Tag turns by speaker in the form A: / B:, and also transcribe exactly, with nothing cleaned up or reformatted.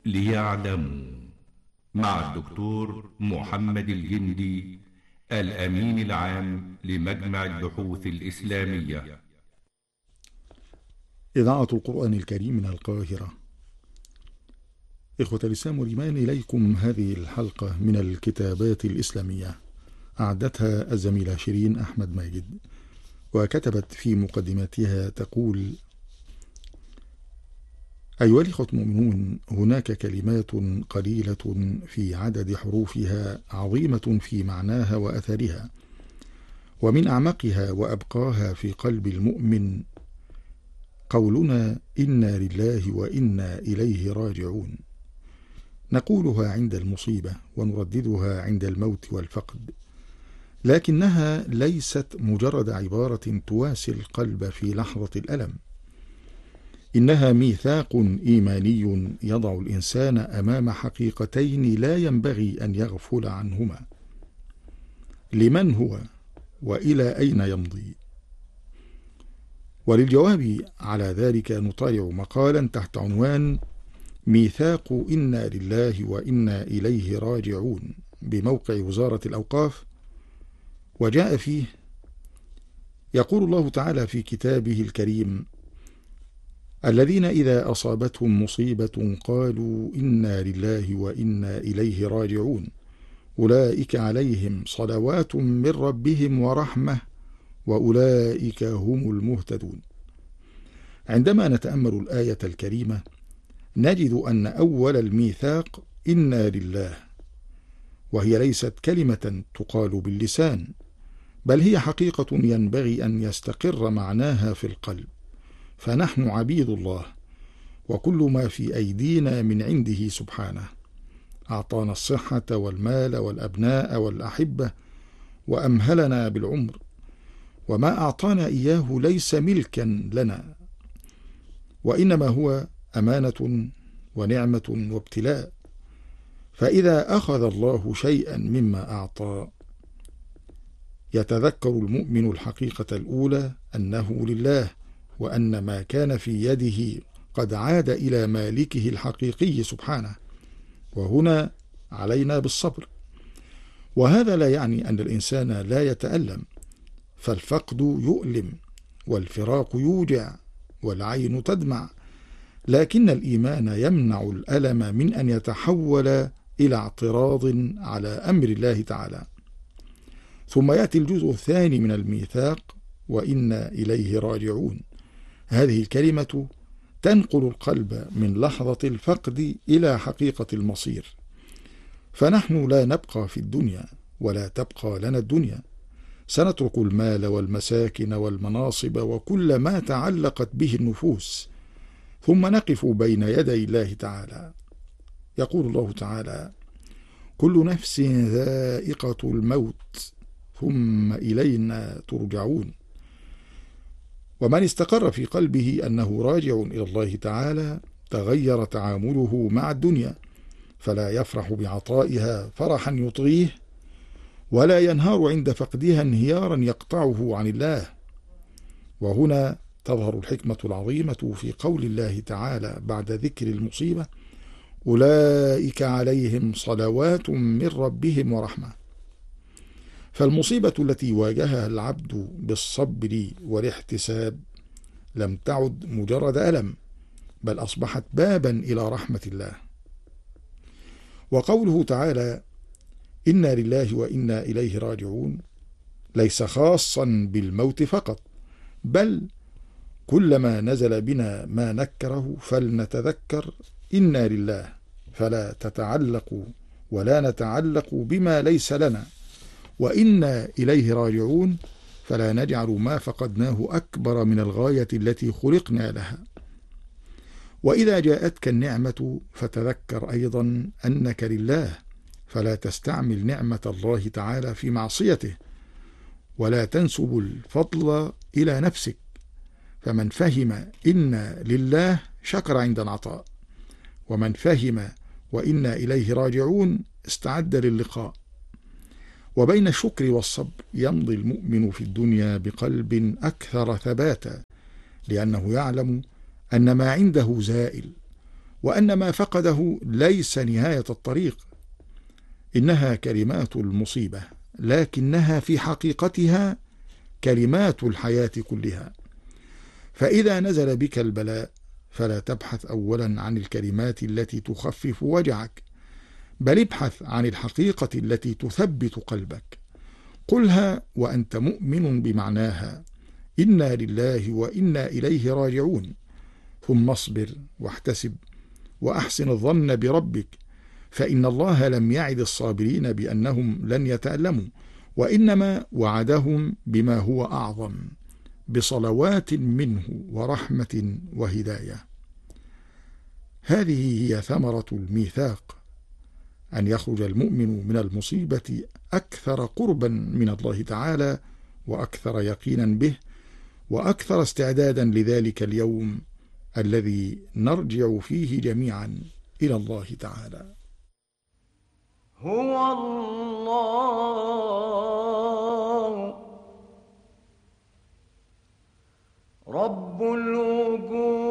A: ليعلموا، مع الدكتور محمد الجندي، الأمين العام لمجمع البحوث الإسلامية.
B: إذاعة القرآن الكريم من القاهرة. إخوة الإسلام والإيمان، إليكم هذه الحلقة من الكتابات الإسلامية، أعدتها الزميلة شيرين أحمد ماجد، وكتبت في مقدمتها تقول: أيها الإخوة المؤمنون، هناك كلمات قليلة في عدد حروفها عظيمة في معناها وأثرها، ومن أعمقها وأبقاها في قلب المؤمن قولنا إنا لله وإنا إليه راجعون. نقولها عند المصيبة ونرددها عند الموت والفقد، لكنها ليست مجرد عبارة تواسي القلب في لحظة الألم، إنها ميثاق إيماني يضع الإنسان أمام حقيقتين لا ينبغي أن يغفل عنهما: لمن هو وإلى أين يمضي؟ وللجواب على ذلك نطالع مقالا تحت عنوان ميثاق إنا لله وإنا إليه راجعون بموقع وزارة الأوقاف، وجاء فيه: يقول الله تعالى في كتابه الكريم: الذين إذا أصابتهم مصيبة قالوا إنا لله وإنا إليه راجعون أولئك عليهم صلوات من ربهم ورحمة وأولئك هم المهتدون. عندما نتأمل الآية الكريمة نجد أن أول الميثاق إنا لله، وهي ليست كلمة تقال باللسان، بل هي حقيقة ينبغي أن يستقر معناها في القلب، فنحن عبيد الله، وكل ما في أيدينا من عنده سبحانه. أعطانا الصحة والمال والأبناء والأحبة وأمهلنا بالعمر، وما أعطانا إياه ليس ملكا لنا، وإنما هو أمانة ونعمة وابتلاء. فإذا أخذ الله شيئا مما أعطى يتذكر المؤمن الحقيقة الأولى أنه لله، وأن ما كان في يده قد عاد إلى مالكه الحقيقي سبحانه، وهنا علينا بالصبر. وهذا لا يعني أن الإنسان لا يتألم، فالفقد يؤلم والفراق يوجع والعين تدمع، لكن الإيمان يمنع الألم من أن يتحول إلى اعتراض على أمر الله تعالى. ثم يأتي الجزء الثاني من الميثاق: وإنا إليه راجعون. هذه الكلمة تنقل القلب من لحظة الفقد إلى حقيقة المصير، فنحن لا نبقى في الدنيا ولا تبقى لنا الدنيا، سنترك المال والمساكن والمناصب وكل ما تعلقت به النفوس، ثم نقف بين يدي الله تعالى. يقول الله تعالى: كل نفس ذائقة الموت ثم إلينا ترجعون. ومن استقر في قلبه أنه راجع إلى الله تعالى تغير تعامله مع الدنيا، فلا يفرح بعطائها فرحا يطغيه، ولا ينهار عند فقدها انهيارا يقطعه عن الله. وهنا تظهر الحكمة العظيمة في قول الله تعالى بعد ذكر المصيبة: أولئك عليهم صلوات من ربهم ورحمة. فالمصيبة التي واجهها العبد بالصبر والاحتساب لم تعد مجرد ألم، بل أصبحت بابا إلى رحمة الله. وقوله تعالى: إنا لله وإنا إليه راجعون ليس خاصا بالموت فقط، بل كلما نزل بنا ما نكره فلنتذكر إنا لله، فلا تتعلق ولا نتعلق بما ليس لنا، وإنا إليه راجعون فلا نجعل ما فقدناه أكبر من الغاية التي خلقنا لها. وإذا جاءتك النعمة فتذكر أيضا أنك لله، فلا تستعمل نعمة الله تعالى في معصيته، ولا تنسب الفضل إلى نفسك. فمن فهم إنا لله شكر عند العطاء، ومن فهم وإنا إليه راجعون استعد للقاء. وبين الشكر والصبر يمضي المؤمن في الدنيا بقلب أكثر ثباتا، لأنه يعلم أن ما عنده زائل، وأن ما فقده ليس نهاية الطريق، إنها كلمات المصيبة، لكنها في حقيقتها كلمات الحياة كلها. فإذا نزل بك البلاء فلا تبحث أولا عن الكلمات التي تخفف وجعك، بل ابحث عن الحقيقة التي تثبت قلبك. قلها وأنت مؤمن بمعناها: إنا لله وإنا إليه راجعون. ثم اصبر واحتسب وأحسن الظن بربك، فإن الله لم يعد الصابرين بأنهم لن يتألموا، وإنما وعدهم بما هو أعظم، بصلوات منه ورحمة وهداية. هذه هي ثمرة الميثاق، أن يخرج المؤمن من المصيبة أكثر قربا من الله تعالى، وأكثر يقينا به، وأكثر استعدادا لذلك اليوم الذي نرجع فيه جميعا إلى الله تعالى.
C: هو الله رب الوجود